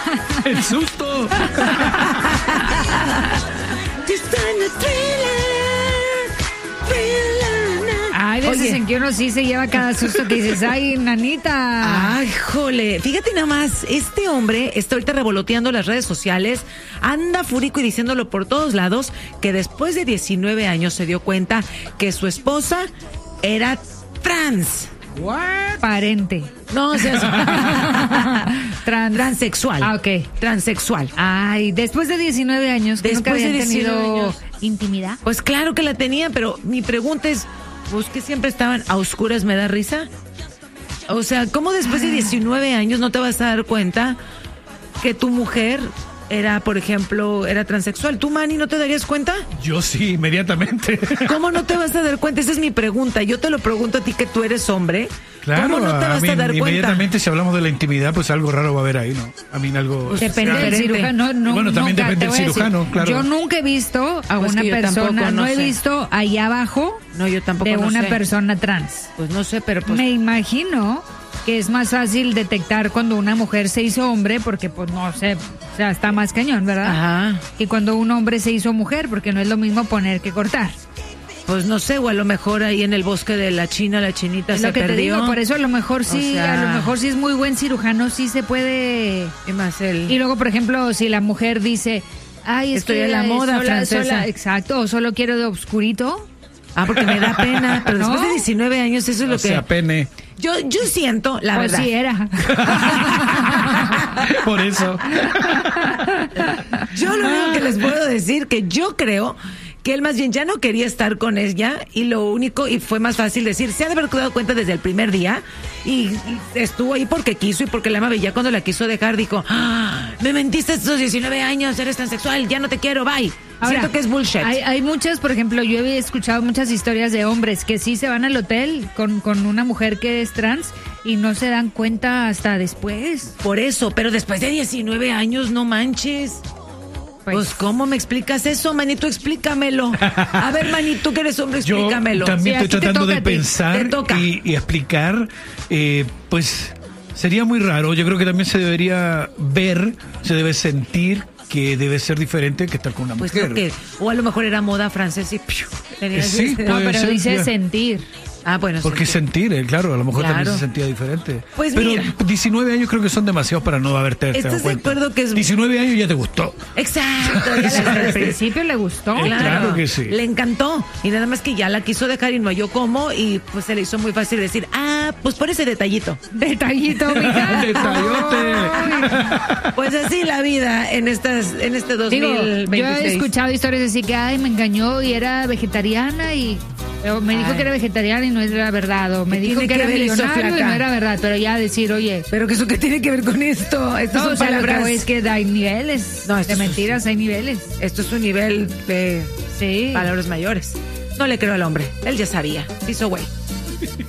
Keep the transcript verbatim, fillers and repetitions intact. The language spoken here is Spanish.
¡El susto! Hay veces Oye. en que uno sí se lleva cada susto que dices, ay, nanita. Ay, jole, fíjate nada más, este hombre está ahorita revoloteando las redes sociales, anda fúrico y diciéndolo por todos lados, que después de diecinueve años se dio cuenta que su esposa era trans. ¿What? Parente. No, o sea, Trans. transexual. Ah, ok. Transexual. Ay, después de diecinueve años, que nunca Después de habían diecinueve tenido años. intimidad. Pues claro que la tenía, pero mi pregunta es, ¿pues que siempre estaban a oscuras? ¿Me da risa? O sea, ¿cómo después de diecinueve años no te vas a dar cuenta que tu mujer era, por ejemplo, era transexual? ¿Tú, Manny, no te darías cuenta? Yo sí, inmediatamente. ¿Cómo no te vas a dar cuenta? Esa es mi pregunta. Yo te lo pregunto a ti que tú eres hombre. Claro, ¿Cómo no te vas mí, a dar cuenta? inmediatamente si hablamos de la intimidad, pues algo raro va a haber ahí, ¿no? A mí algo... Depende o sea, del diferente. cirujano. No, no, Bueno, también nunca, depende te del voy a decir, cirujano, claro. Yo nunca he visto a Pues una que yo persona, tampoco, no, no he sé. visto ahí abajo No, yo tampoco de no una sé. persona trans. Pues no sé, pero pues... Me imagino que es más fácil detectar cuando una mujer se hizo hombre, porque pues no sé, o sea, está más cañón, ¿verdad? Ajá. Que cuando un hombre se hizo mujer, porque no es lo mismo poner que cortar. Pues no sé, o a lo mejor ahí en el bosque de la China, la chinita Es se lo que perdió. te digo, por eso a lo mejor sí, sea- a lo mejor sí es muy buen cirujano, sí se puede. Y más el... Y luego, por ejemplo, si la mujer dice, ay, es Estoy que en la moda sola- francesa. sola- exacto, o solo quiero de obscurito. Ah, porque me da pena, pero después ¿No? de diecinueve años eso es lo o sea, que... pene. Yo, yo siento, la Pues verdad. sí era. Por eso. Yo lo único que les puedo decir que yo creo que él más bien ya no quería estar con ella y lo único, y fue más fácil decir, se ha de haber dado cuenta desde el primer día y, y estuvo ahí porque quiso y porque la amaba y ya cuando la quiso dejar dijo, ah, me mentiste estos diecinueve años, eres transexual, ya no te quiero, bye. Ahora, Siento que es bullshit. Hay, hay muchas, por ejemplo, yo he escuchado muchas historias de hombres que sí se van al hotel con, con una mujer que es trans y no se dan cuenta hasta después. Por eso, pero después de diecinueve años, no manches. Pues, Pues, ¿cómo me explicas eso, Manito? Explícamelo. A ver, Manito, tú que eres hombre, Yo explícamelo. también Sí, a estoy ti te tratando toca de a ti, pensar te toca. y, y explicar, eh, pues sería muy raro. Yo creo que también se debería ver, se debe sentir que debe ser diferente que estar con una Pues mujer. lo que, o a lo mejor era moda francesa y ¡piu! tenía Eh, sí, ese- no, puede pero ser, dice ya. sentir. Ah, bueno, Porque sí. sentir, eh, claro, a lo mejor Claro. también se sentía diferente. Pues Pero mira. diecinueve años creo que son demasiados para no haberte dado ¿Estás de cuenta. acuerdo que es- diecinueve años ya te gustó. Exacto. ya Al la- principio le gustó. Eh, claro que sí. Le encantó. Y nada más que ya la quiso dejar y no halló cómo. Y pues se le hizo muy fácil decir, ah, pues por ese detallito. Detallito, mija. Detallote. Pues así la vida en estas, en este Digo, yo he dos mil veintiséis. escuchado historias así que, ay, me engañó y era vegetariana y o me dijo Ay. que era vegetariana y no era verdad, o me ¿Qué dijo tiene que que era ver eso, millonario y flaca? no era verdad, pero ya decir, oye, Pero que eso qué tiene que ver con esto. Estas no, son o sea, lo que palabras. voy es que hay niveles No, esto de es- mentiras, hay niveles. Esto es un nivel de Sí. palabras mayores. No le creo al hombre. Él ya sabía. Se hizo güey.